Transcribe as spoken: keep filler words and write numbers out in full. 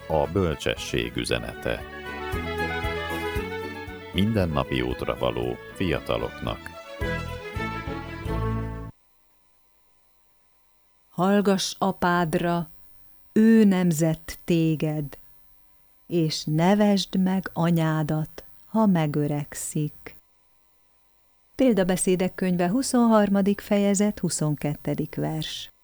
A bölcsesség üzenete. Mindennapi útra való fiataloknak. Hallgass apádra, ő nemzett téged, és nevesd meg anyádat, ha megöregszik. Példabeszédek könyve huszonharmadik fejezet, huszonkettedik vers.